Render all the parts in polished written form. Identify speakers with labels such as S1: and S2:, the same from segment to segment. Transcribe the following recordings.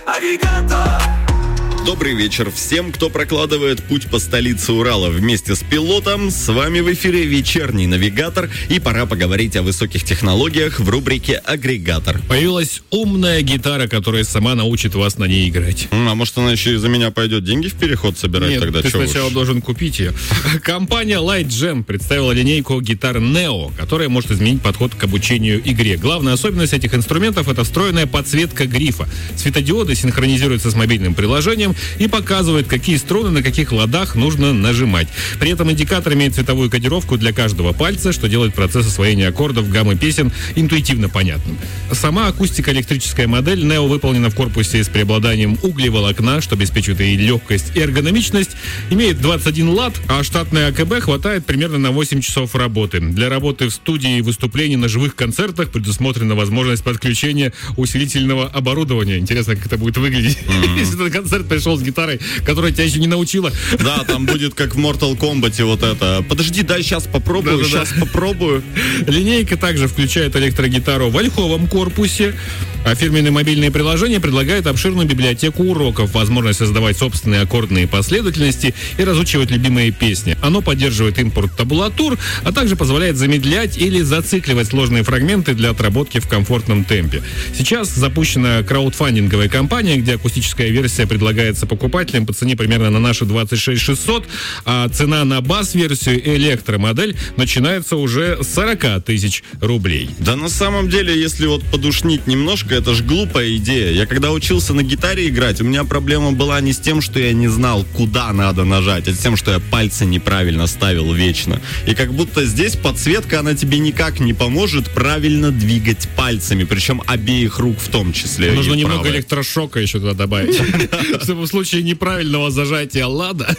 S1: Добрый вечер всем, кто прокладывает путь по столице Урала вместе с пилотом. С вами в эфире вечерний навигатор, и пора поговорить о высоких технологиях в рубрике «Агрегатор».
S2: Появилась умная гитара, которая сама научит вас на ней играть.
S1: А может, она еще и за меня пойдет деньги в переход собирать?
S2: Нет,
S1: тогда?
S2: ты сначала должен купить ее. Компания Light Jam представила линейку гитар Neo, которая может изменить подход к обучению игре. Главная особенность этих инструментов — это встроенная подсветка грифа. Светодиоды синхронизируются с мобильным приложением и показывает, какие струны на каких ладах нужно нажимать. При этом индикатор имеет цветовую кодировку для каждого пальца, что делает процесс освоения аккордов гаммы песен интуитивно понятным. Сама акустико-электрическая модель Neo выполнена в корпусе с преобладанием углеволокна, что обеспечивает и легкость, и эргономичность. Имеет 21 латт, а штатная АКБ хватает примерно на 8 часов работы. Для работы в студии и выступлений на живых концертах предусмотрена возможность подключения усилительного оборудования. Интересно, как это будет выглядеть, если этот концерт пришел с гитарой, которая тебя еще не научила.
S1: Да, там будет как в Mortal Kombat вот это. Подожди, дай сейчас попробую, попробую.
S2: Линейка также включает электрогитару в ольховом корпусе, а фирменное мобильное приложение предлагает обширную библиотеку уроков, возможность создавать собственные аккордные последовательности и разучивать любимые песни. Оно поддерживает импорт табулатур, а также позволяет замедлять или зацикливать сложные фрагменты для отработки в комфортном темпе. Сейчас запущена краудфандинговая кампания, где акустическая версия предлагается покупателям по цене примерно на наши 26 600, а цена на бас-версию и электромодель начинается уже с 40 тысяч рублей.
S1: Да на самом деле, если вот подушнить немножко, это ж глупая идея. Я когда учился на гитаре играть, у меня проблема была не с тем, что я не знал, куда надо нажать, а с тем, что я пальцы неправильно ставил вечно. И как будто здесь подсветка, она тебе никак не поможет правильно двигать пальцами, причем обеих рук в том числе.
S2: Нужно немного электрошока еще туда добавить, чтобы в случае неправильного зажатия лада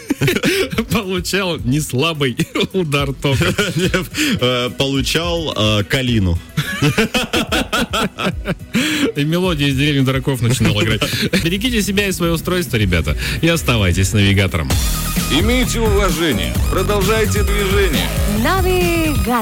S2: получал неслабый удар тока.
S1: Получал калину.
S2: И мелодия из «Деревни дураков» начинала играть. Берегите себя и свое устройство, ребята, и оставайтесь навигатором.
S3: Имейте уважение, продолжайте движение.
S4: Навигатор.